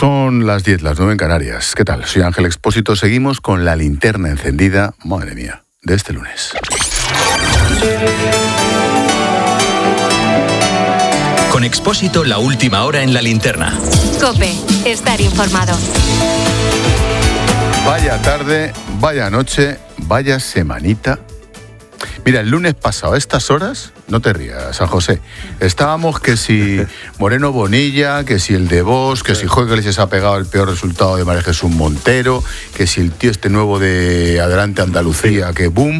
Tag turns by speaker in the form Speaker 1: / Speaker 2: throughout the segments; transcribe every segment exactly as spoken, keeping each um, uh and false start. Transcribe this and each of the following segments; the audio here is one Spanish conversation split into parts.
Speaker 1: Son las diez, las nueve en Canarias. ¿Qué tal? Soy Ángel Expósito. Seguimos con la linterna encendida, madre mía, de este lunes.
Speaker 2: Con Expósito, la última hora en la linterna.
Speaker 3: COPE, estar informado.
Speaker 1: Vaya tarde, vaya noche, vaya semanita. Mira, el lunes pasado, a estas horas, no te rías, San José, estábamos que si Moreno Bonilla, que si el de Vox, que si Jorge Iglesias ha pegado el peor resultado de María Jesús Montero, que si el tío este nuevo de Adelante Andalucía, que boom.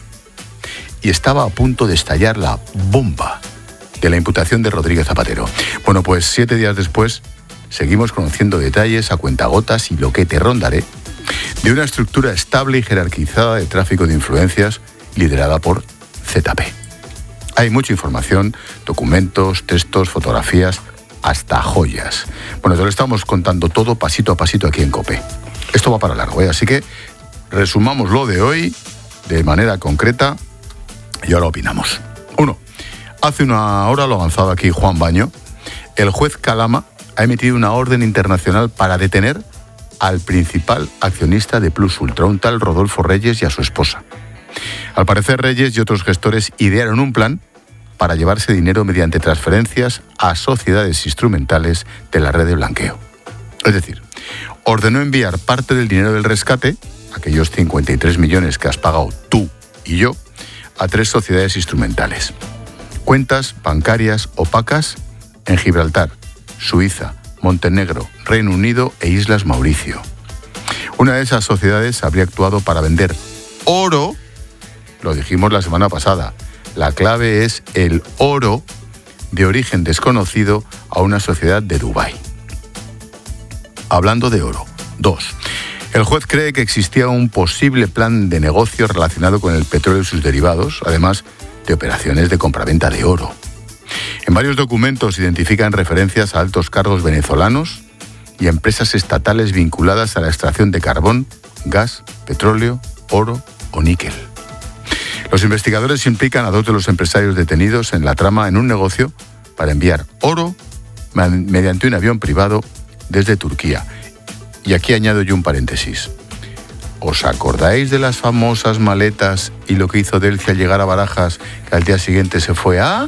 Speaker 1: Y estaba a punto de estallar la bomba de la imputación de Rodríguez Zapatero. Bueno, pues siete días después, seguimos conociendo detalles a cuentagotas y lo que te rondaré de una estructura estable y jerarquizada de tráfico de influencias liderada por Z P. Hay mucha información, documentos, textos, fotografías, hasta joyas. Bueno, te lo estamos contando todo pasito a pasito aquí en COPE. Esto va para largo, ¿eh? Así que resumamos lo de hoy de manera concreta y ahora opinamos. Uno, hace una hora lo ha avanzado aquí Juan Baño. El juez Calama ha emitido una orden internacional para detener al principal accionista de Plus Ultra, un tal Rodolfo Reyes, y a su esposa. Al parecer, Reyes y otros gestores idearon un plan para llevarse dinero mediante transferencias a sociedades instrumentales de la red de blanqueo. Es decir, ordenó enviar parte del dinero del rescate, aquellos cincuenta y tres millones que has pagado tú y yo, a tres sociedades instrumentales. Cuentas bancarias opacas en Gibraltar, Suiza, Montenegro, Reino Unido e Islas Mauricio. Una de esas sociedades habría actuado para vender oro. Lo dijimos la semana pasada. La clave es el oro de origen desconocido a una sociedad de Dubái. Hablando de oro. Dos. El juez cree que existía un posible plan de negocio relacionado con el petróleo y sus derivados, además de operaciones de compraventa de oro. En varios documentos identifican referencias a altos cargos venezolanos y empresas estatales vinculadas a la extracción de carbón, gas, petróleo, oro o níquel. Los investigadores implican a dos de los empresarios detenidos en la trama en un negocio para enviar oro mediante un avión privado desde Turquía. Y aquí añado yo un paréntesis. ¿Os acordáis de las famosas maletas y lo que hizo Delcy al llegar a Barajas, que al día siguiente se fue a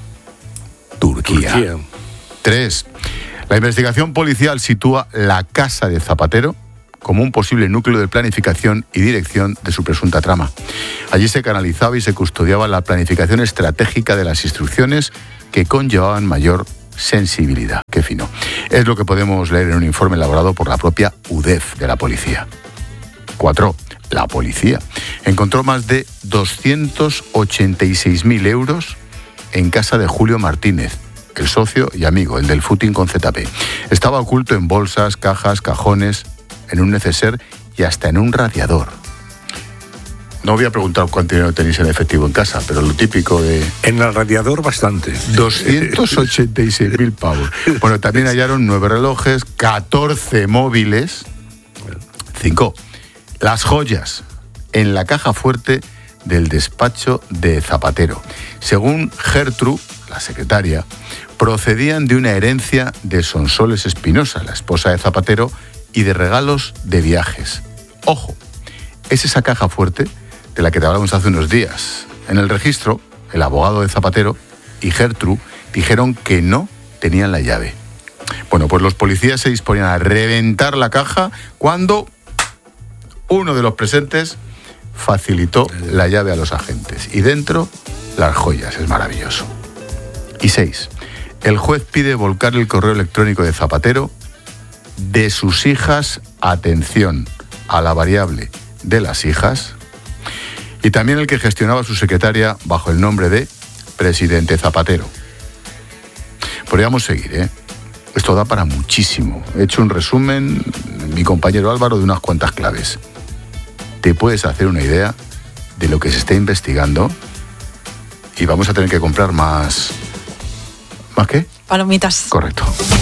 Speaker 1: Turquía? Turquía. Tres. La investigación policial sitúa la casa de Zapatero como un posible núcleo de planificación y dirección de su presunta trama. Allí se canalizaba y se custodiaba la planificación estratégica de las instrucciones que conllevaban mayor sensibilidad. Qué fino. Es lo que podemos leer en un informe elaborado por la propia U D E F de la policía. Cuatro. La policía encontró más de doscientos ochenta y seis mil euros en casa de Julio Martínez, el socio y amigo, el del footing con Z P. Estaba oculto en bolsas, cajas, cajones, en un neceser y hasta en un radiador. No voy a preguntar cuánto dinero tenéis en efectivo en casa, pero lo típico de...
Speaker 4: En el radiador bastante.
Speaker 1: doscientos ochenta y seis mil pavos. Bueno, también hallaron nueve relojes, catorce móviles. Cinco. Las joyas en la caja fuerte del despacho de Zapatero. Según Gertrude, la secretaria, procedían de una herencia de Sonsoles Espinosa, la esposa de Zapatero, y de regalos de viajes. Ojo, es esa caja fuerte de la que te hablamos hace unos días. En el registro, el abogado de Zapatero y Gertrude dijeron que no tenían la llave. Bueno, pues los policías se disponían a reventar la caja cuando uno de los presentes facilitó la llave a los agentes. Y dentro, las joyas. Es maravilloso. Y seis. El juez pide volcar el correo electrónico de Zapatero de sus hijas, atención a la variable de las hijas, y también el que gestionaba su secretaria bajo el nombre de Presidente Zapatero. Podríamos seguir, ¿eh? Esto da para muchísimo. He hecho un resumen, mi compañero Álvaro, de unas cuantas claves. Te puedes hacer una idea de lo que se está investigando y vamos a tener que comprar más... ¿Más qué?
Speaker 5: Palomitas.
Speaker 1: Correcto.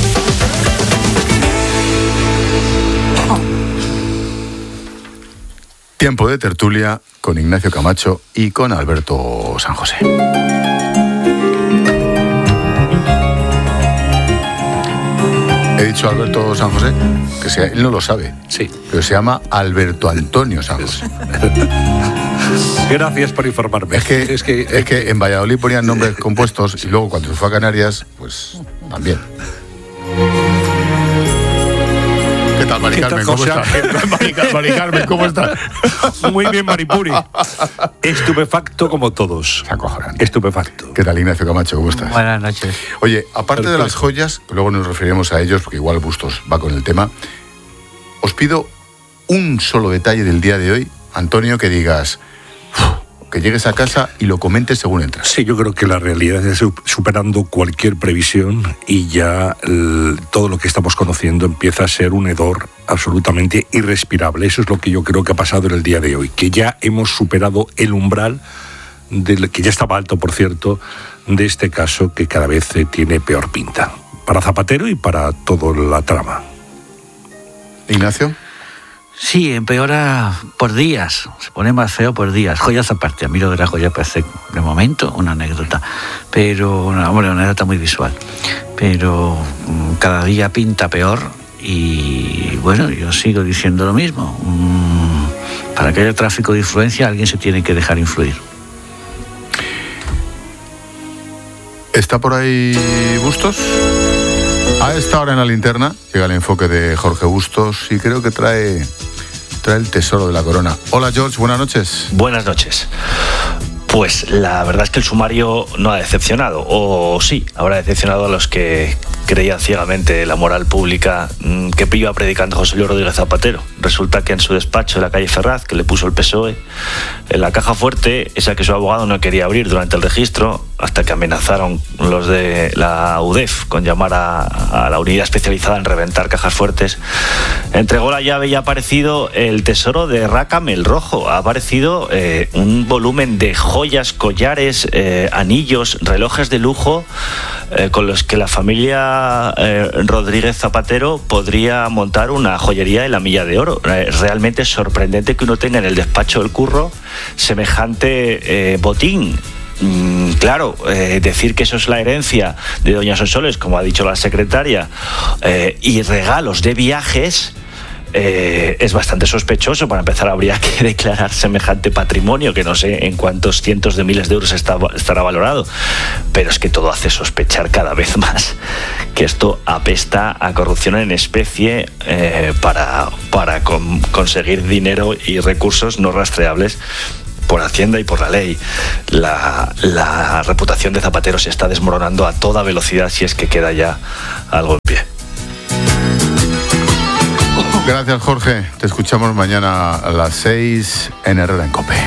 Speaker 1: Tiempo de tertulia con Ignacio Camacho y con Alberto San José. He dicho Alberto San José, que sea, él no lo sabe,
Speaker 4: sí,
Speaker 1: pero se llama Alberto Antonio San José.
Speaker 4: Gracias por informarme.
Speaker 1: Es que,
Speaker 4: es que,
Speaker 1: es que en Valladolid ponían nombres compuestos y luego cuando se fue a Canarias, pues también. ¿Qué tal, Mari Carmen? ¿Cómo estás? Mari Carmen, ¿cómo estás?
Speaker 4: Muy bien, Maripuri. Estupefacto como todos.
Speaker 1: Acojonante.
Speaker 4: Estupefacto.
Speaker 1: ¿Qué tal, Ignacio Camacho? ¿Cómo estás?
Speaker 5: Buenas noches.
Speaker 1: Oye, aparte de las joyas, que luego nos referiremos a ellos, porque igual Bustos va con el tema, os pido un solo detalle del día de hoy, Antonio, que digas, que llegues a casa y lo comentes según entras.
Speaker 4: Sí, yo creo que la realidad es superando cualquier previsión y ya el, todo lo que estamos conociendo empieza a ser un hedor absolutamente irrespirable. Eso es lo que yo creo que ha pasado en el día de hoy, que ya hemos superado el umbral, del, que ya estaba alto, por cierto, de este caso que cada vez tiene peor pinta, para Zapatero y para toda la trama.
Speaker 1: Ignacio.
Speaker 5: Sí, empeora por días, se pone más feo por días. Joyas aparte, a mí lo de la joya parece de momento una anécdota, pero una, bueno, una anécdota muy visual, pero mmm, cada día pinta peor y bueno, yo sigo diciendo lo mismo. Mmm, para que haya tráfico de influencia alguien se tiene que dejar influir.
Speaker 1: ¿Está por ahí Bustos? A esta hora en la linterna llega el enfoque de Jorge Bustos y creo que trae, trae el tesoro de la corona. Hola George, buenas noches.
Speaker 6: Buenas noches. Pues la verdad es que el sumario no ha decepcionado, o sí, habrá decepcionado a los que creían ciegamente la moral pública que iba predicando José Luis Rodríguez Zapatero. Resulta que en su despacho en la calle Ferraz, que le puso el P S O E, en la caja fuerte, esa que su abogado no quería abrir durante el registro, hasta que amenazaron los de la U D E F con llamar a, a la unidad especializada en reventar cajas fuertes, entregó la llave y ha aparecido el tesoro de Rácame el Rojo. Ha aparecido eh, un volumen de joyas, collares, eh, anillos, relojes de lujo, eh, con los que la familia eh, Rodríguez Zapatero podría montar una joyería en la Milla de Oro. Eh, realmente es sorprendente que uno tenga en el despacho del curro semejante eh, botín. Mm, claro, eh, decir que eso es la herencia de doña Sonsoles, como ha dicho la secretaria, eh, y regalos de viajes, eh, es bastante sospechoso. Para empezar, habría que declarar semejante patrimonio, que no sé en cuántos cientos de miles de euros está, estará valorado, pero es que todo hace sospechar cada vez más que esto apesta a corrupción en especie, eh, para, para con, conseguir dinero y recursos no rastreables por Hacienda y por la ley. La, la reputación de Zapatero se está desmoronando a toda velocidad, si es que queda ya algo en pie.
Speaker 1: Gracias, Jorge. Te escuchamos mañana a las seis en Herrera en COPE.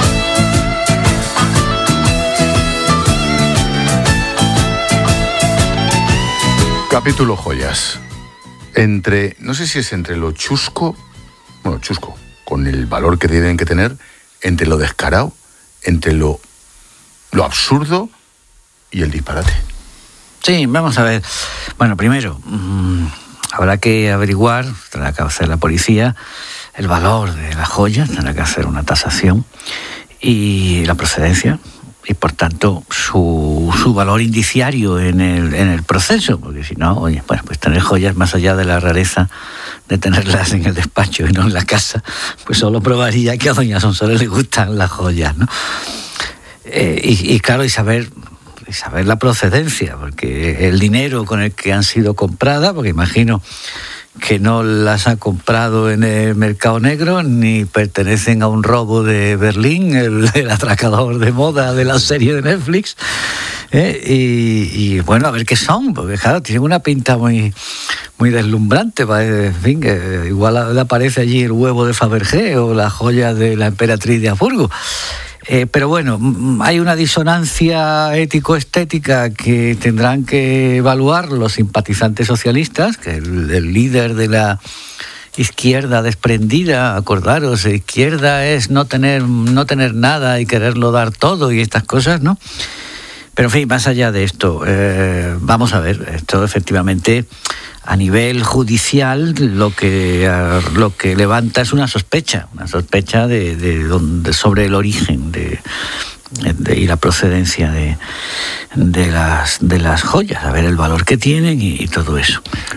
Speaker 1: Capítulo joyas. Entre, no sé si es entre lo chusco, bueno, chusco, con el valor que tienen que tener, entre lo descarado, entre lo, lo absurdo y el disparate.
Speaker 5: Sí, vamos a ver. Bueno, primero, mmm, habrá que averiguar, tendrá que hacer la policía, el valor de las joyas, tendrá que hacer una tasación y la procedencia, y por tanto su, su valor indiciario en el, en el proceso, porque si no, oye, bueno, pues tener joyas más allá de la rareza de tenerlas en el despacho y no en la casa, pues solo probaría que a doña Sonsoles le gustan las joyas, ¿no? Eh, y, y claro, y saber, y saber la procedencia, porque el dinero con el que han sido compradas, porque imagino que no las ha comprado en el mercado negro, ni pertenecen a un robo de Berlín, el, el atracador de moda de la serie de Netflix, ¿eh? y, y bueno, a ver qué son, porque claro, tienen una pinta muy, muy deslumbrante, en fin, que igual le aparece allí el huevo de Fabergé o la joya de la emperatriz de Habsburgo. Eh, pero bueno, hay una disonancia ético-estética que tendrán que evaluar los simpatizantes socialistas, que el, el líder de la izquierda desprendida, acordaros, izquierda es no tener, no tener nada y quererlo dar todo y estas cosas, ¿no? Pero en fin, más allá de esto, eh, vamos a ver, esto efectivamente a nivel judicial lo que lo que levanta es una sospecha, una sospecha de, de, de sobre el origen de, de y la procedencia de, de las de las joyas, a ver el valor que tienen y, y todo eso.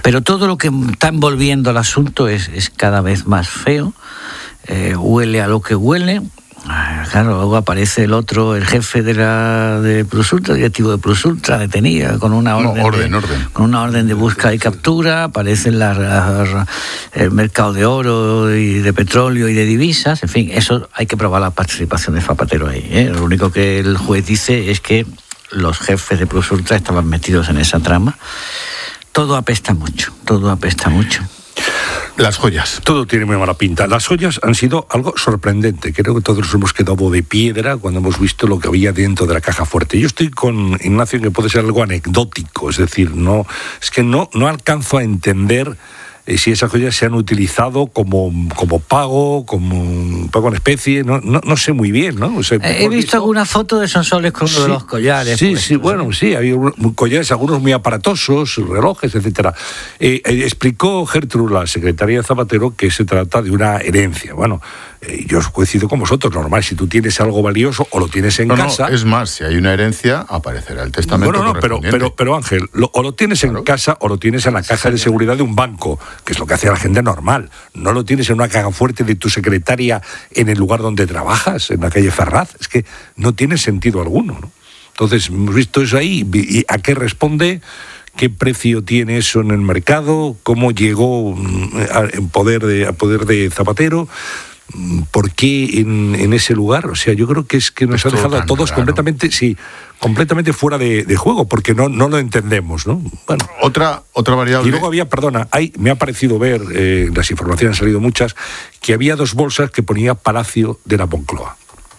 Speaker 5: Pero todo lo que está envolviendo el asunto es, es cada vez más feo, eh, huele a lo que huele. Claro, luego aparece el otro, el jefe de la de Prosultra, directivo de Prosultra, detenido con una orden,
Speaker 1: no, orden,
Speaker 5: de,
Speaker 1: orden.
Speaker 5: con una orden de búsqueda y captura. Aparece la, la, el mercado de oro y de petróleo y de divisas. En fin, eso hay que probar la participación de Zapatero ahí, ¿eh? Lo único que el juez dice es que los jefes de Prosultra estaban metidos en esa trama. Todo apesta mucho, todo apesta mucho.
Speaker 1: Las joyas.
Speaker 4: Todo tiene muy mala pinta. Las joyas han sido algo sorprendente. Creo que todos nos hemos quedado de piedra cuando hemos visto lo que había dentro de la caja fuerte. Yo estoy con Ignacio en que puede ser algo anecdótico, es decir, no, es que no, no alcanzo a entender eh, si esas joyas se han utilizado como, como pago, como pago en especie, no, no, no sé muy bien, ¿no? O sea,
Speaker 5: eh, he visto, visto alguna foto de Sonsoles con uno sí, de los collares.
Speaker 4: Sí,
Speaker 5: pues,
Speaker 4: sí, bueno, sí, había collares, algunos muy aparatosos, relojes, etcétera. Eh, eh, explicó Gertrude, la secretaria de Zapatero, que se trata de una herencia. Bueno, eh, yo coincido con vosotros, normal, si tú tienes algo valioso o lo tienes en
Speaker 1: no,
Speaker 4: casa...
Speaker 1: No, es más, si hay una herencia, aparecerá el testamento
Speaker 4: Bueno, no, pero, pero, pero Ángel, lo, o lo tienes claro. en casa o lo tienes en la caja de seguridad de un banco, que es lo que hace la gente normal. No lo tienes en una caja fuerte de tu secretaria en el lugar donde trabajas, en la calle Ferraz. Es que no tiene sentido alguno, ¿no? Entonces, hemos visto eso ahí. ¿Y a qué responde? ¿Qué precio tiene eso en el mercado? ¿Cómo llegó en poder de, a poder de Zapatero? ¿Por qué en, en ese lugar? O sea, yo creo que es que nos ha dejado a todos raro. completamente, sí, completamente fuera de, de juego, porque no, no lo entendemos, ¿no? Bueno.
Speaker 1: Otra, otra variable.
Speaker 4: Y luego había, perdona, hay, me ha parecido ver, eh, las informaciones han salido muchas, que había dos bolsas que ponía Palacio de la Moncloa.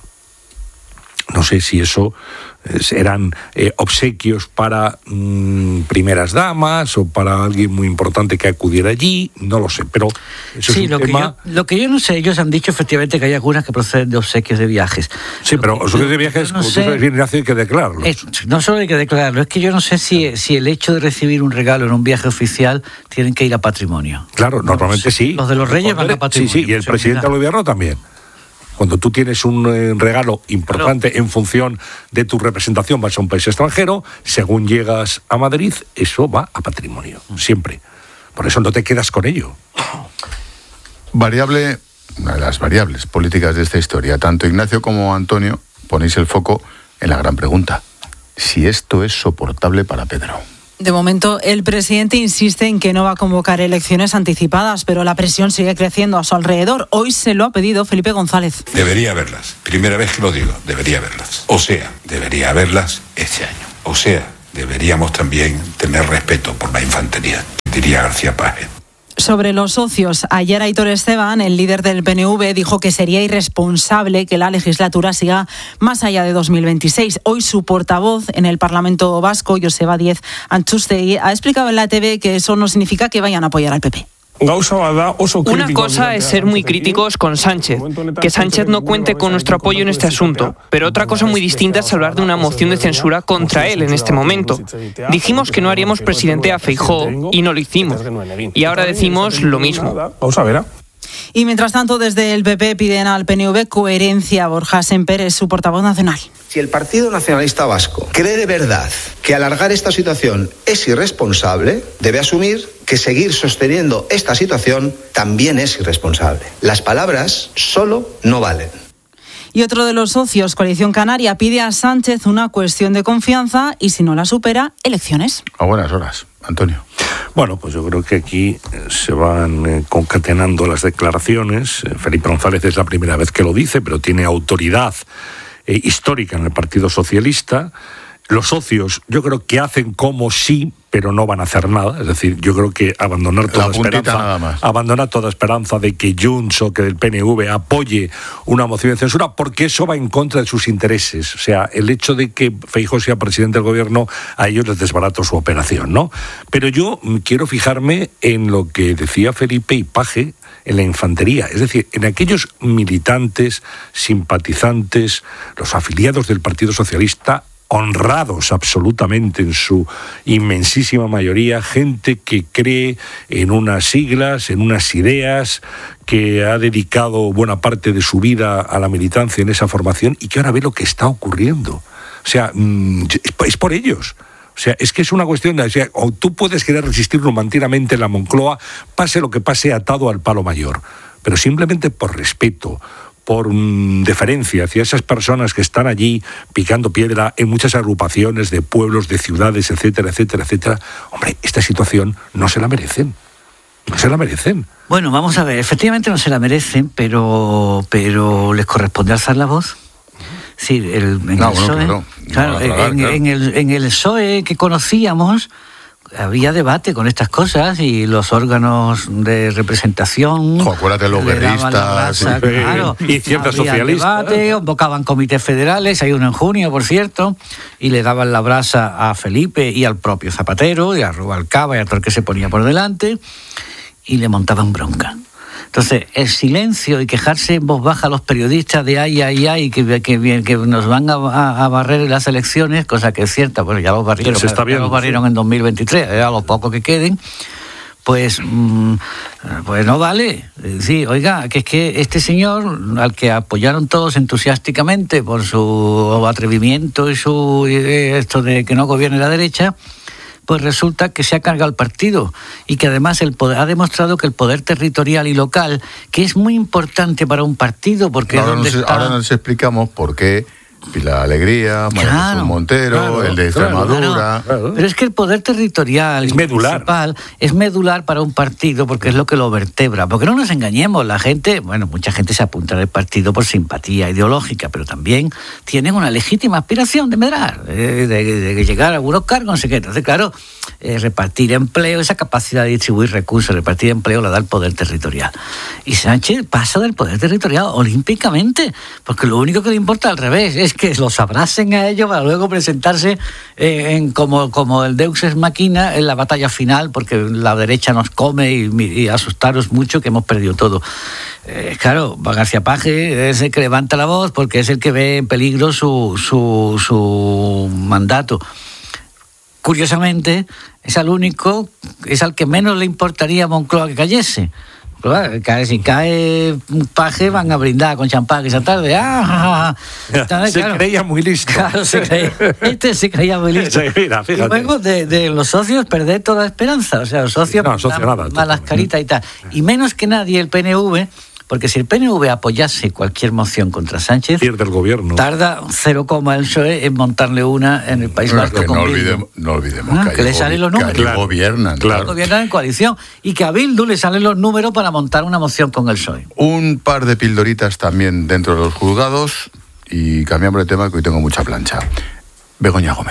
Speaker 4: No sé si eso eh, eran eh, obsequios para mmm, primeras damas o para alguien muy importante que acudiera allí, no lo sé, pero eso
Speaker 5: sí,
Speaker 4: es un
Speaker 5: lo
Speaker 4: tema...
Speaker 5: Que yo, lo que yo no sé, ellos han dicho efectivamente que hay algunas que proceden de obsequios de viajes.
Speaker 4: Sí, lo pero
Speaker 5: que,
Speaker 4: obsequios de viajes, no como sé, tú sabes bien, Ignacio, hay que declararlo.
Speaker 5: Es, no solo hay que declararlo, es que yo no sé si, si el hecho de recibir un regalo en un viaje oficial tienen que ir a patrimonio.
Speaker 4: Claro, normalmente
Speaker 5: los,
Speaker 4: sí.
Speaker 5: Los de los Reyes van a patrimonio.
Speaker 4: Sí, sí, y el presidente del gobierno también. Cuando tú tienes un eh, regalo importante claro. en función de tu representación, vas a un país extranjero, según llegas a Madrid, eso va a patrimonio, siempre. Por eso no te quedas con ello.
Speaker 1: Variable, una de las variables políticas de esta historia, tanto Ignacio como Antonio ponéis el foco en la gran pregunta: si esto es soportable para Pedro.
Speaker 7: De momento, el presidente insiste en que no va a convocar elecciones anticipadas, pero la presión sigue creciendo a su alrededor. Hoy se lo ha pedido Felipe González.
Speaker 8: Debería haberlas. Primera vez que lo digo, debería haberlas. O sea, debería haberlas este año. O sea, deberíamos también tener respeto por la infantería, diría García Páez.
Speaker 7: Sobre los socios, ayer Aitor Esteban, el líder del P N V, dijo que sería irresponsable que la legislatura siga más allá de dos mil veintiséis. Hoy su portavoz en el Parlamento Vasco, Joseba Díez Antxustegi, ha explicado en la T V que eso no significa que vayan a apoyar al P P.
Speaker 9: Una cosa es ser muy críticos con Sánchez, que Sánchez no cuente con nuestro apoyo en este asunto, pero otra cosa muy distinta es hablar de una moción de censura contra él en este momento. Dijimos que no haríamos presidente a Feijóo y no lo hicimos, y ahora decimos lo mismo.
Speaker 7: Vamos a ver. Y mientras tanto, desde el P P piden al P N V coherencia. Borja Sémper es su portavoz nacional.
Speaker 10: Si el Partido Nacionalista Vasco cree de verdad que alargar esta situación es irresponsable, debe asumir que seguir sosteniendo esta situación también es irresponsable. Las palabras solo no valen.
Speaker 7: Y otro de los socios, Coalición Canaria, pide a Sánchez una cuestión de confianza y, si no la supera, elecciones.
Speaker 1: A buenas horas, Antonio.
Speaker 4: Bueno, pues yo creo que aquí se van eh, concatenando las declaraciones. Felipe González es la primera vez que lo dice, pero tiene autoridad eh, histórica en el Partido Socialista. Los socios, yo creo que hacen como sí, pero no van a hacer nada. Es decir, yo creo que abandonar toda esperanza, abandonar toda esperanza de que Junts o que el P N V apoye una moción de censura, porque eso va en contra de sus intereses. O sea, el hecho de que Feijóo sea presidente del gobierno, a ellos les desbarato su operación, ¿no? Pero yo quiero fijarme en lo que decía Felipe y Paje, en la infantería, es decir, en aquellos militantes, simpatizantes, los afiliados del Partido Socialista, honrados absolutamente en su inmensísima mayoría, gente que cree en unas siglas, en unas ideas, que ha dedicado buena parte de su vida a la militancia en esa formación y que ahora ve lo que está ocurriendo. O sea, es por ellos. O O sea, es que es una cuestión de... O sea, o tú puedes querer resistir romanticamente en la Moncloa, pase lo que pase, atado al palo mayor. Pero simplemente por respeto, por mm, deferencia hacia esas personas que están allí picando piedra en muchas agrupaciones de pueblos, de ciudades, etcétera, etcétera, etcétera. Hombre, esta situación no se la merecen. No se la merecen.
Speaker 5: Bueno, vamos a ver, efectivamente no se la merecen, pero, pero les corresponde alzar la voz. Sí, el, en
Speaker 1: no,
Speaker 5: el
Speaker 1: bueno,
Speaker 5: PSOE,
Speaker 1: claro.
Speaker 5: claro,
Speaker 1: No, claro,
Speaker 5: en,
Speaker 1: claro.
Speaker 5: en el, en el P S O E que conocíamos había debate con estas cosas y los órganos de representación...
Speaker 1: Jo, acuérdate los guerristas
Speaker 5: sí, claro,
Speaker 4: y ciertas
Speaker 5: había
Speaker 4: socialistas.
Speaker 5: Debate, convocaban comités federales, hay uno en junio, por cierto, y le daban la brasa a Felipe y al propio Zapatero, y a Rubalcaba y a todo el que se ponía por delante, y le montaban bronca. Entonces, el silencio y quejarse en voz baja a los periodistas de ay, ay, ay, que, que, que nos van a, a, a barrer en las elecciones, cosa que es cierta, bueno, ya los barrieron,
Speaker 4: Se está
Speaker 5: ya
Speaker 4: viendo,
Speaker 5: los barrieron
Speaker 4: sí.
Speaker 5: en dos mil veintitrés, a lo poco que queden, pues, mmm, pues no vale. Sí, oiga, que es que este señor, al que apoyaron todos entusiásticamente por su atrevimiento y su eh, esto de que no gobierne la derecha, pues resulta que se ha cargado el partido y que además el poder, ha demostrado que el poder territorial y local, que es muy importante para un partido, porque
Speaker 1: Ahora,
Speaker 5: es donde
Speaker 1: nos,
Speaker 5: está...
Speaker 1: ahora nos explicamos por qué Pilar Alegría, María
Speaker 5: Claro,
Speaker 1: Jesús Montero,
Speaker 4: claro,
Speaker 1: el de
Speaker 4: claro,
Speaker 1: Extremadura...
Speaker 4: claro.
Speaker 5: Pero es que el poder territorial
Speaker 4: Es
Speaker 5: y
Speaker 4: medular.
Speaker 5: municipal es medular para un partido porque es lo que lo vertebra. Porque no nos engañemos, la gente, bueno, mucha gente se apunta al partido por simpatía ideológica, pero también tienen una legítima aspiración de medrar, de, de, de llegar a algunos cargos, no sé qué. Entonces, claro, eh, repartir empleo, esa capacidad de distribuir recursos, repartir empleo, la da el poder territorial. Y Sánchez pasa del poder territorial olímpicamente, porque lo único que le importa al revés es que los abracen a ellos para luego presentarse eh, en como, como el Deus Ex Machina en la batalla final, porque la derecha nos come y, y asustaros mucho que hemos perdido todo. Eh, claro, García Paje es el que levanta la voz porque es el que ve en peligro su, su, su mandato. Curiosamente, es al único, es al que menos le importaría a Moncloa que cayese. Claro, si cae Paje van a brindar con champán esa tarde. ¡Ah! Entonces,
Speaker 4: se
Speaker 5: claro,
Speaker 4: creía muy listo.
Speaker 5: Claro, se creía, este se creía muy listo.
Speaker 4: Sí, mira, fíjate.
Speaker 5: Y luego de, de los socios perder toda esperanza. O sea, los socios
Speaker 4: No, socio
Speaker 5: dan
Speaker 4: nada,
Speaker 5: malas caritas y tal. Y menos que nadie el P N V, porque si el P N V apoyase cualquier moción contra Sánchez,
Speaker 4: pierde el gobierno.
Speaker 5: tarda cero coma el P S O E en montarle una en el País
Speaker 1: Bueno,
Speaker 5: Vasco
Speaker 1: que
Speaker 5: con
Speaker 1: no,
Speaker 5: Bildu.
Speaker 1: olvidemos, no olvidemos
Speaker 5: Ah,
Speaker 1: que,
Speaker 5: que le
Speaker 1: allí
Speaker 5: salen los
Speaker 1: gobi- que
Speaker 5: números.
Speaker 1: allí
Speaker 4: Claro,
Speaker 1: gobiernan.
Speaker 4: claro.
Speaker 5: Gobiernan en coalición y que a Bildu le salen los números para montar una moción con el P S O E.
Speaker 1: Un par de pildoritas también dentro de los juzgados y cambiamos de tema que hoy tengo mucha plancha. Begoña Gómez.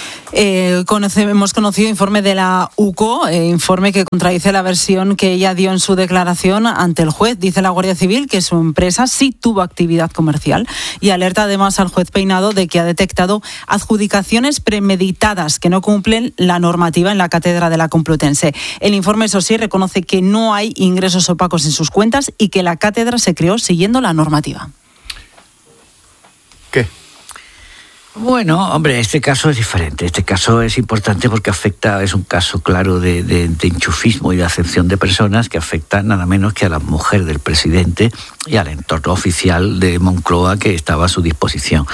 Speaker 7: Eh, conoce, hemos conocido informe de la U C O, eh, informe que contradice la versión que ella dio en su declaración ante el juez. Dice la Guardia Civil que su empresa sí tuvo actividad comercial y alerta además al juez Peinado de que ha detectado adjudicaciones premeditadas que no cumplen la normativa en la cátedra de la Complutense. El informe, eso sí, reconoce que no hay ingresos opacos en sus cuentas y que la cátedra se creó siguiendo la normativa.
Speaker 1: ¿Qué?
Speaker 5: Bueno, hombre, este caso es diferente. Este caso es importante porque afecta, es un caso claro de, de, de enchufismo y de acepción de personas que afecta nada menos que a la mujer del presidente y al entorno oficial de Moncloa que estaba a su disposición.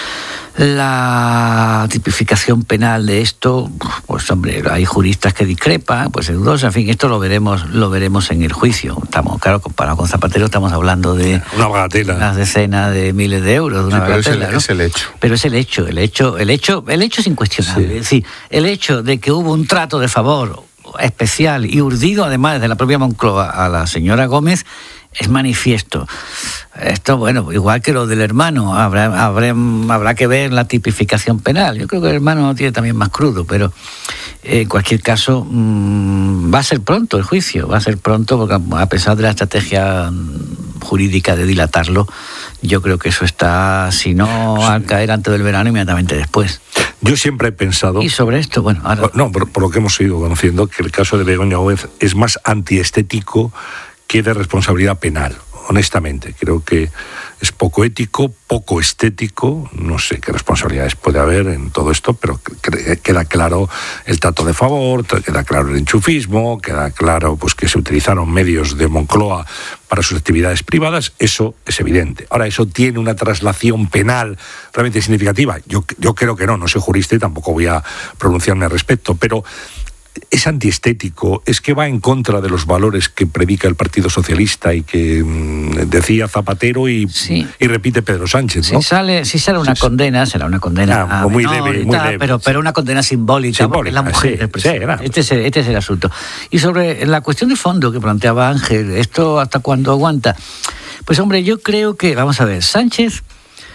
Speaker 5: La tipificación penal de esto, pues hombre, hay juristas que discrepan, pues es dudosa, en fin, esto lo veremos, lo veremos en el juicio. Estamos, claro, comparado con Zapatero estamos hablando de
Speaker 4: una bagatela,
Speaker 5: unas decenas de miles de euros, de una
Speaker 1: Sí, pero
Speaker 5: bagatela,
Speaker 1: es el,
Speaker 5: ¿no?
Speaker 1: es el hecho.
Speaker 5: Pero es el hecho, el hecho, el hecho, el hecho es incuestionable.
Speaker 1: Sí.
Speaker 5: Es decir, el hecho de que hubo un trato de favor especial y urdido además desde la propia Moncloa a la señora Gómez es manifiesto. Esto, bueno, igual que lo del hermano, habrá, habrá, habrá que ver la tipificación penal. Yo creo que el hermano lo tiene también más crudo, pero eh, en cualquier caso mmm, va a ser pronto el juicio, va a ser pronto, porque a pesar de la estrategia jurídica de dilatarlo, yo creo que eso está, si no al caer antes del verano, inmediatamente después.
Speaker 4: Yo siempre he pensado...
Speaker 5: Y sobre esto, bueno, ahora...
Speaker 4: No, por, por lo que hemos ido conociendo, que el caso de Begoña Gómez es más antiestético que de responsabilidad penal. honestamente. Creo que es poco ético, poco estético, no sé qué responsabilidades puede haber en todo esto, pero queda claro el trato de favor, queda claro el enchufismo, queda claro pues que se utilizaron medios de Moncloa para sus actividades privadas, eso es evidente. Ahora, ¿eso tiene una traslación penal realmente significativa? Yo, yo creo que no, no soy jurista y tampoco voy a pronunciarme al respecto, pero es antiestético, es que va en contra de los valores que predica el Partido Socialista y que mmm, decía Zapatero y, sí. y repite Pedro Sánchez, ¿no?
Speaker 5: Si sale, si sale una sí, condena, será una condena
Speaker 4: ah, muy leve, muy
Speaker 5: tal,
Speaker 4: leve,
Speaker 5: pero,
Speaker 4: sí.
Speaker 5: pero una condena simbólica,
Speaker 4: simbólica
Speaker 5: porque es la mujer
Speaker 4: sí,
Speaker 5: del presidente.
Speaker 4: Sí,
Speaker 5: este, es el, este es el asunto. Y sobre la cuestión de fondo que planteaba Ángel, ¿esto hasta cuándo aguanta? Pues hombre, yo creo que, vamos a ver, Sánchez,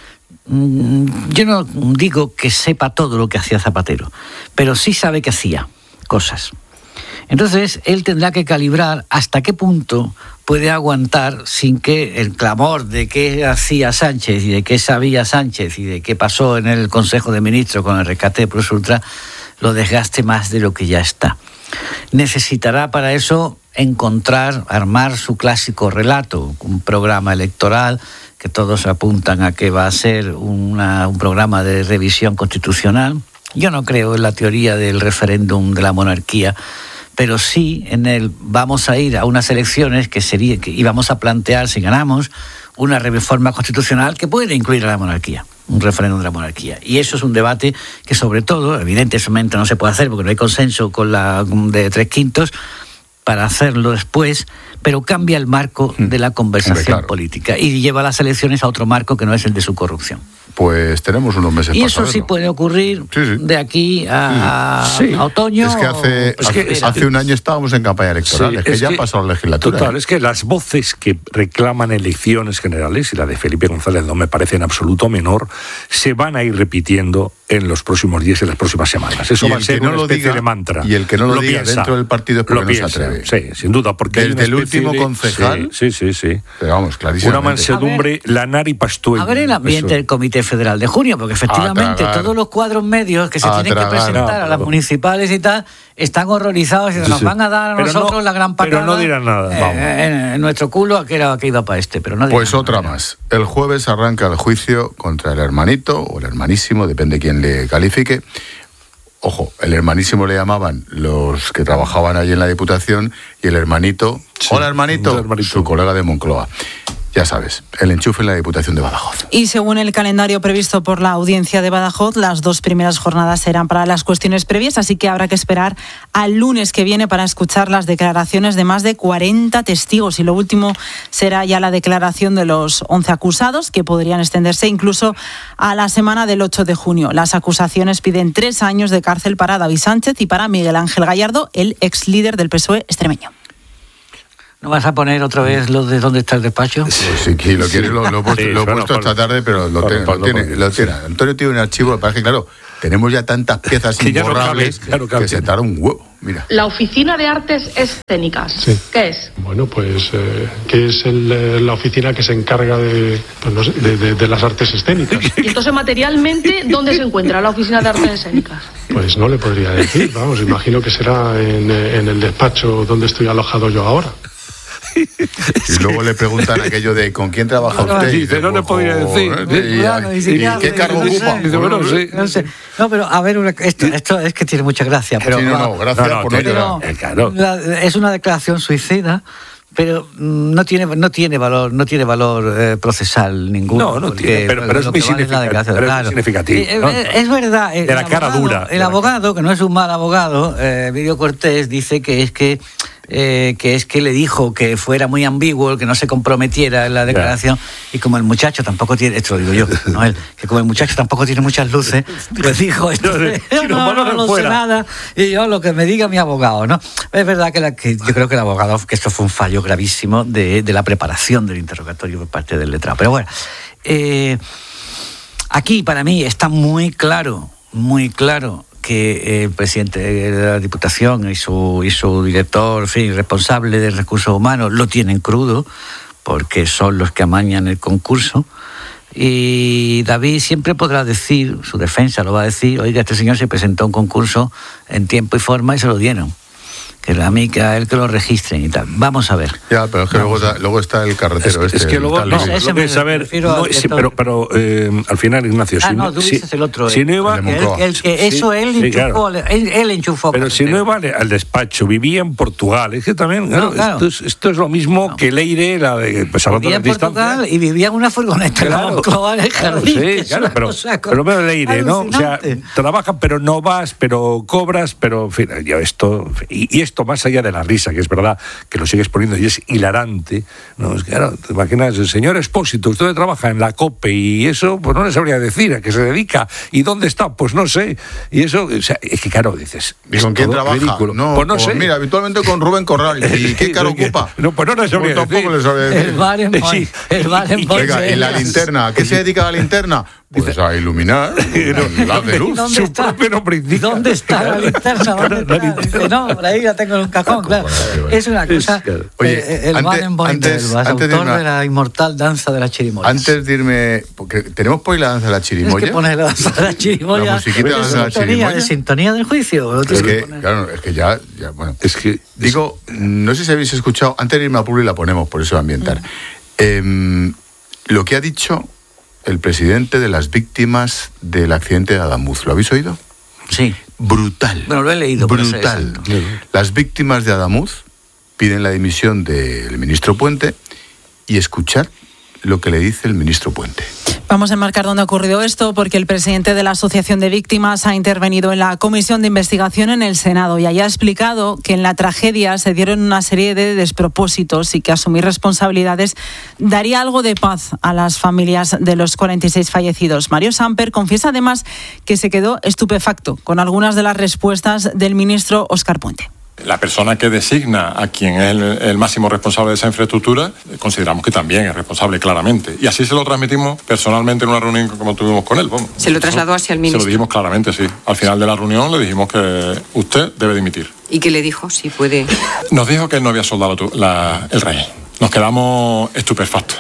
Speaker 5: mmm, yo no digo que sepa todo lo que hacía Zapatero, pero sí sabe que hacía cosas. Entonces, él tendrá que calibrar hasta qué punto puede aguantar sin que el clamor de qué hacía Sánchez y de qué sabía Sánchez y de qué pasó en el Consejo de Ministros con el rescate de Plus Ultra lo desgaste más de lo que ya está. Necesitará para eso encontrar, armar su clásico relato, un programa electoral que todos apuntan a que va a ser una, un programa de revisión constitucional. Yo no creo en la teoría del referéndum de la monarquía, pero sí en el vamos a ir a unas elecciones que sería que íbamos a plantear, si ganamos, una reforma constitucional que puede incluir a la monarquía, un referéndum de la monarquía. Y eso es un debate que, sobre todo, evidentemente no se puede hacer porque no hay consenso con la de tres quintos para hacerlo después, pero cambia el marco de la conversación Hombre, claro. política y lleva las elecciones a otro marco que no es el de su corrupción.
Speaker 1: Pues tenemos unos meses
Speaker 5: y
Speaker 1: para
Speaker 5: eso
Speaker 1: saberlo.
Speaker 5: Sí puede ocurrir sí, sí. de aquí a,
Speaker 4: sí.
Speaker 5: a otoño.
Speaker 1: Es que hace,
Speaker 5: es
Speaker 1: que,
Speaker 5: hace,
Speaker 1: hace un año estábamos en campaña electoral, sí, es que es ya que, ha pasado la legislatura.
Speaker 4: Total,
Speaker 1: ¿eh?
Speaker 4: es que las voces que reclaman elecciones generales, y la de Felipe González no me parece en absoluto menor, se van a ir repitiendo en los próximos días y en las próximas semanas. Eso va a ser no una especie
Speaker 1: diga,
Speaker 4: de mantra.
Speaker 1: Y el que no lo,
Speaker 4: lo
Speaker 1: diga
Speaker 4: piensa,
Speaker 1: dentro del partido es porque
Speaker 4: lo
Speaker 1: no
Speaker 4: piensa,
Speaker 1: se atreve.
Speaker 4: Sí, sin duda, porque
Speaker 1: desde el último
Speaker 4: de,
Speaker 1: concejal.
Speaker 4: Sí, sí, sí. sí.
Speaker 1: Pero vamos, clarísimamente.
Speaker 4: Una mansedumbre lanar y pastueña.
Speaker 5: A ver el ambiente eso. del Comité Federal de Junio, porque efectivamente todos los cuadros medios que se
Speaker 1: a
Speaker 5: tienen
Speaker 1: tragar,
Speaker 5: que presentar
Speaker 4: no,
Speaker 5: a las municipales y tal están horrorizados y sí, nos sí. van a dar a pero nosotros no, la gran patada.
Speaker 4: Pero no dirán nada.
Speaker 5: Eh,
Speaker 4: Vamos.
Speaker 5: En, en nuestro culo que era que iba para este, pero no dirán
Speaker 1: Pues otra
Speaker 5: nada.
Speaker 1: más. El jueves arranca el juicio contra el hermanito o el hermanísimo, depende quién le califique. Ojo, el hermanísimo le llamaban los que trabajaban allí en la Diputación y el hermanito, sí, hola hermanito, hermanito, su colega de Moncloa. Ya sabes, el enchufe en la Diputación de Badajoz.
Speaker 7: Y según el calendario previsto por la Audiencia de Badajoz, las dos primeras jornadas serán para las cuestiones previas, así que habrá que esperar al lunes que viene para escuchar las declaraciones de más de cuarenta testigos. Y lo último será ya la declaración de los once acusados, que podrían extenderse incluso a la semana del ocho de junio. Las acusaciones piden tres años de cárcel para David Sánchez y para Miguel Ángel Gallardo, el ex líder del P S O E extremeño.
Speaker 5: ¿No vas a poner otra vez lo de dónde está el despacho?
Speaker 1: Sí, sí, sí lo quieres, lo, lo he puesto, sí, lo he puesto esta tarde, pero lo, tiene, lo tiene. Lo tiene. Antonio tiene un archivo, para que claro, tenemos ya tantas piezas imborrables que, no cabe, que se tarda un huevo. Mira.
Speaker 11: La Oficina de Artes Escénicas, sí. ¿Qué es?
Speaker 12: Bueno, pues, eh, que es el, la oficina que se encarga de, pues, no sé, de, de, de las artes escénicas.
Speaker 11: Y entonces, materialmente, ¿dóí se encuentra la Oficina de Artes Escénicas?
Speaker 12: Pues no le podría decir, vamos, imagino que será en, en el despacho donde estoy alojado yo ahora.
Speaker 1: Y luego le preguntan aquello de ¿con quién trabaja
Speaker 4: no,
Speaker 1: usted?
Speaker 4: Y dice, no le podía decir.
Speaker 1: ¿Y,
Speaker 5: claro,
Speaker 1: y, y, y qué cargo ocupa?
Speaker 5: Dice, bueno, sí. No sé. No, pero a ver, una, esto, esto es que tiene mucha gracia. Pero,
Speaker 1: sí, no, no, gracias no, no, por no llorar.
Speaker 5: Claro. La, es una declaración suicida, pero no tiene no tiene valor no tiene valor eh, procesal ninguno.
Speaker 4: No, no tiene, pero, pero es muy significativo. Vale claro. significativo
Speaker 5: eh, ¿no? Es verdad.
Speaker 4: De la cara
Speaker 5: abogado,
Speaker 4: dura.
Speaker 5: El abogado, que no es un mal abogado, eh, Emilio Cortés, dice que es que Eh, que es que le dijo que fuera muy ambiguo, que no se comprometiera en la declaración, yeah. y como el muchacho tampoco tiene, esto lo digo yo, no él, que como el muchacho tampoco tiene muchas luces, pues dijo, esto, yo no, no, no, no sé nada, y yo lo que me diga mi abogado, ¿no? Es verdad que, la, que yo creo que el abogado, que esto fue un fallo gravísimo de, de la preparación del interrogatorio por parte del letrado. Pero bueno, eh, aquí para mí está muy claro, muy claro, que el presidente de la Diputación y su, y su director, en fin, responsable de recursos humanos, lo tienen crudo, porque son los que amañan el concurso. Y David siempre podrá decir, su defensa lo va a decir, oiga, este señor se presentó a un concurso en tiempo y forma y se lo dieron. que la mica, él que lo registren y tal. Vamos a ver.
Speaker 1: Ya, pero es que luego, da, luego está el carretero
Speaker 4: es,
Speaker 1: este.
Speaker 4: Es que luego, no, lo que saber, no, sí, pero, pero eh, al final, Ignacio,
Speaker 5: ah,
Speaker 4: si
Speaker 5: no, tú
Speaker 4: si,
Speaker 5: dices el otro.
Speaker 4: Si no iba,
Speaker 5: el, el, el que eso sí, él enchufó, sí, claro. él, él enchufó.
Speaker 4: Pero si no iba al despacho, vivía en Portugal, es que también, claro, no, claro. Esto, es, esto es lo mismo no. que Leire, la de pues,
Speaker 5: vivía en Portugal y vivía en una furgoneta claro. en el jardín.
Speaker 4: Sí, claro, pero, pero veo Leire, ¿no? O sea, trabaja, pero no vas, pero cobras, pero en fin, ya esto, y, y esto más allá de la risa, que es verdad que lo sigues poniendo y es hilarante, ¿no? Es que, claro, te imaginas, el señor Expósito, usted trabaja en la COPE y eso, pues no le sabría decir a qué se dedica y dónde está, pues no sé. Y eso, o sea, es que claro, dices,
Speaker 1: ¿y con quién trabaja?
Speaker 4: Ridículo.
Speaker 1: No,
Speaker 4: pues no
Speaker 1: pues
Speaker 4: sé.
Speaker 1: Mira, habitualmente con Rubén Corral. ¿Y qué cara ocupa?
Speaker 4: No, pues no le sabría
Speaker 1: pues
Speaker 4: decir.
Speaker 1: Tampoco le sabría decir.
Speaker 5: El bar en Point. Sí. El bar en Point.
Speaker 1: Oiga, ¿y la linterna? ¿A qué se dedica la linterna? Pues a iluminar la de luz.
Speaker 5: ¿Dónde está? ¿Dónde está la linterna? ¿Dónde está? No, por ahí la tengo en un cajón, claro. Es una cosa. Oye, el Baden-Boyd, autor de la inmortal danza de la chirimoya.
Speaker 1: Antes de irme, porque tenemos por ahí la danza de la chirimoya.
Speaker 5: Tienes que poner la danza de la chirimoya.
Speaker 1: La musiquita de la danza de la chirimoya.
Speaker 5: De sintonía del juicio.
Speaker 1: Es que, claro, es que ya, ya, bueno.
Speaker 4: Es que
Speaker 1: digo, no sé si habéis escuchado. Antes de irme a Publi la ponemos, por eso ambientar. Mm. Eh, lo que ha dicho el presidente de las víctimas del accidente de Adamuz. ¿Lo habéis oído?
Speaker 5: Sí.
Speaker 1: Brutal.
Speaker 5: Bueno, lo he leído.
Speaker 1: Brutal. Las víctimas de Adamuz piden la dimisión del ministro Puente y escuchad lo que le dice el ministro Puente.
Speaker 7: Vamos a enmarcar dónde ha ocurrido esto, porque el presidente de la Asociación de Víctimas ha intervenido en la comisión de investigación en el Senado y allá ha explicado que en la tragedia se dieron una serie de despropósitos y que asumir responsabilidades daría algo de paz a las familias de los cuarenta y seis fallecidos. Mario Samper confiesa además que se quedó estupefacto con algunas de las respuestas del ministro Óscar Puente.
Speaker 13: La persona que designa a quien es el, el máximo responsable de esa infraestructura, consideramos que también es responsable claramente. Y así se lo transmitimos personalmente en una reunión como tuvimos con él. Vamos.
Speaker 14: ¿Se lo trasladó hacia el ministro?
Speaker 13: Se lo dijimos claramente, sí. Al final de la reunión le dijimos que usted debe dimitir.
Speaker 14: ¿Y qué le dijo? Si puede...
Speaker 13: Nos dijo que él no había soldado tu, la, el rey. Nos quedamos estupefactos.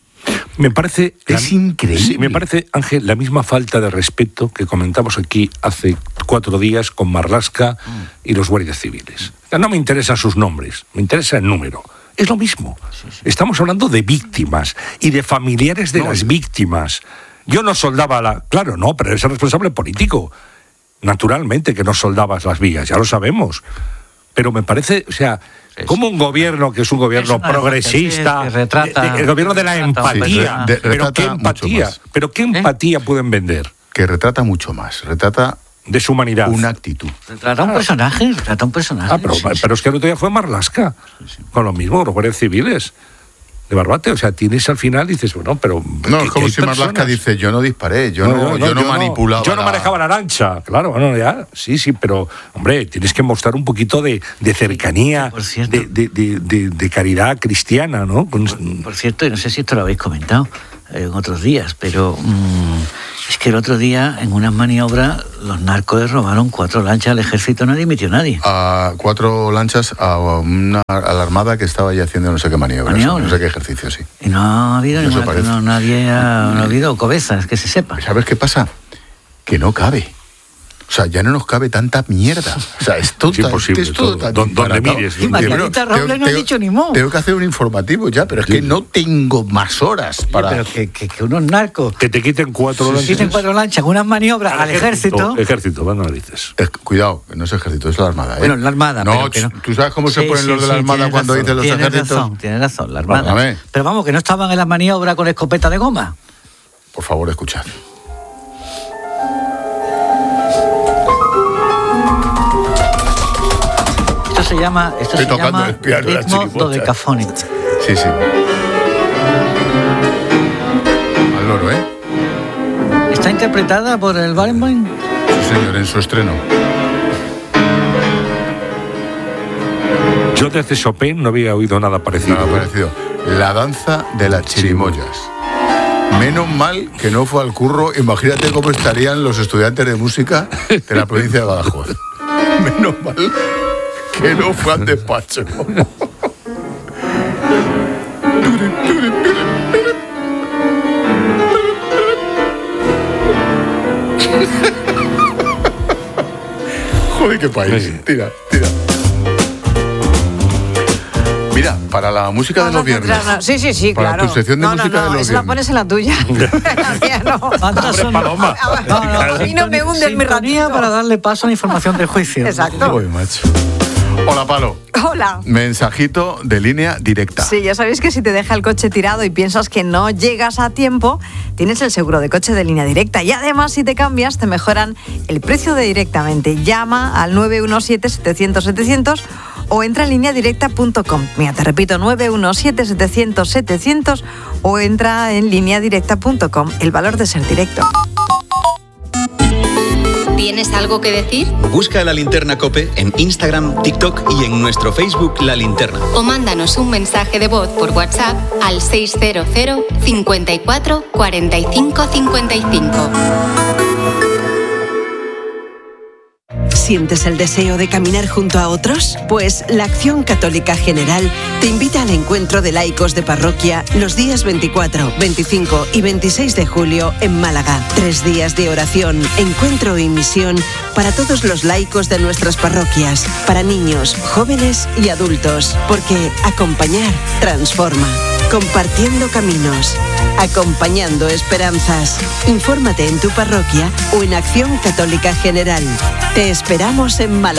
Speaker 4: Me parece...
Speaker 1: Es la, increíble.
Speaker 4: Sí, me parece, Ángel, la misma falta de respeto que comentamos aquí hace cuatro días con Marlaska mm. y los guardias civiles. No me interesan sus nombres, me interesa el número. Es lo mismo. Sí, sí. Estamos hablando de víctimas y de familiares de no, las víctimas. Yo no soldaba la... Claro, no, pero eres el responsable político. Naturalmente que no soldabas las vías, ya lo sabemos. Pero me parece, o sea... Como un gobierno que es un gobierno es progresista, que retrata, de, de, el gobierno de la empatía, sí, de, de, pero qué empatía, pero qué empatía ¿Eh? pueden vender.
Speaker 1: Que retrata mucho más, retrata
Speaker 4: de su humanidad,
Speaker 1: una actitud.
Speaker 5: Retrata un personaje, retrata un personaje.
Speaker 4: Ah, pero, sí, pero es que el otro día fue Marlaska, sí, sí. con lo mismo, los guardias civiles. De Barbate, o sea, tienes al final dices, bueno, pero...
Speaker 1: No, es como si Marlaska dice, yo no disparé, yo no, no, no, yo no yo manipulaba...
Speaker 4: Yo no manejaba la lancha, claro, bueno, ya, sí, sí, pero, hombre, tienes que mostrar un poquito de, de cercanía, sí, de, de, de, de, de caridad cristiana, ¿no?
Speaker 5: Por, por cierto, y no sé si esto lo habéis comentado en otros días, pero mmm, es que el otro día, en unas maniobras, los narcos les robaron cuatro lanchas al ejército, no dimitió nadie.
Speaker 1: A cuatro lanchas a, una, a la armada que estaba ya haciendo no sé qué maniobras, ¿Maniobra? no sé qué ejercicio, sí.
Speaker 5: Y no ha habido ninguna, no, nadie ha, no ha habido cobezas, que se sepa.
Speaker 1: ¿Sabes qué pasa? Que no cabe. O sea, ya no nos cabe tanta mierda. O sea, es todo,
Speaker 4: es imposible,
Speaker 1: es todo, todo
Speaker 4: tan donde mires.
Speaker 5: Y Margarita Robles no ha dicho ni mo.
Speaker 1: Tengo que hacer un informativo ya, pero es sí. que no tengo más horas para...
Speaker 5: Sí, pero que, que, que unos narcos...
Speaker 4: Que te quiten cuatro sí, lanchas.
Speaker 5: Que quiten cuatro lanchas, unas maniobras al, al ejército.
Speaker 4: Ejército, ejército ¿cuándo lo dices?
Speaker 1: Es, cuidado, no es ejército, es la armada, ¿eh?
Speaker 5: Bueno, la armada.
Speaker 1: No,
Speaker 5: pero
Speaker 1: no. ¿Tú sabes cómo sí, se ponen sí, los de la armada sí, cuando dicen los
Speaker 5: tienes
Speaker 1: ejércitos?
Speaker 5: Tienes razón, tienes razón, la armada.
Speaker 1: Válgame.
Speaker 5: Pero vamos, que no estaban en las maniobras con escopeta de goma.
Speaker 1: Por favor, escuchad.
Speaker 5: Esto se llama, esto
Speaker 1: Estoy
Speaker 5: se llama
Speaker 1: el piano
Speaker 5: ritmo dodecafónico.
Speaker 1: Sí, sí. Al loro, ¿eh?
Speaker 5: ¿Está interpretada por el Barenboim?
Speaker 1: Sí, señor, en su estreno.
Speaker 4: Yo desde Chopin no había oído nada parecido.
Speaker 1: Nada parecido. La danza de las chirimoyas. Menos mal que no fue al curro. Imagínate cómo estarían los estudiantes de música de la provincia de Badajoz. Menos mal que no fue al despacho. Joder, qué país. Tira, tira. Mira, para la música de los viernes.
Speaker 15: Sí, sí, sí,
Speaker 1: para
Speaker 15: claro.
Speaker 1: tu sección de
Speaker 15: no,
Speaker 1: música
Speaker 15: no, no,
Speaker 1: de los
Speaker 15: esa la
Speaker 1: viernes.
Speaker 15: pones en la tuya. no.
Speaker 5: Son...
Speaker 4: Paloma.
Speaker 5: No, no,
Speaker 15: y no me hundes mi ratito.
Speaker 5: para darle paso a la información del juicio.
Speaker 15: Exacto.
Speaker 1: Uy, macho. Hola, Palo.
Speaker 15: Hola.
Speaker 1: Mensajito de línea directa.
Speaker 15: Sí, ya sabéis que si te deja el coche tirado y piensas que no llegas a tiempo, tienes el seguro de coche de línea directa. Y además, si te cambias, te mejoran el precio de directamente. Llama al nueve uno siete, setecientos, setecientos o entra en línea directa punto com. Mira, te repito, nueve uno siete, setecientos, setecientos o entra en línea directa punto com. El valor de ser directo.
Speaker 3: ¿Tienes algo que decir?
Speaker 2: Busca La Linterna COPE en Instagram, TikTok y en nuestro Facebook La Linterna.
Speaker 3: O mándanos un mensaje de voz por WhatsApp al seis cero cero, cincuenta y cuatro, cuarenta y cinco, cincuenta y cinco.
Speaker 16: ¿Sientes el deseo de caminar junto a otros? Pues la Acción Católica General te invita al encuentro de laicos de parroquia los días veinticuatro, veinticinco y veintiséis de julio en Málaga. Tres días de oración, encuentro y misión para todos los laicos de nuestras parroquias, para niños, jóvenes y adultos, porque acompañar transforma. Compartiendo caminos, acompañando esperanzas. Infórmate en tu parroquia o en Acción Católica General. Te esperamos en Málaga.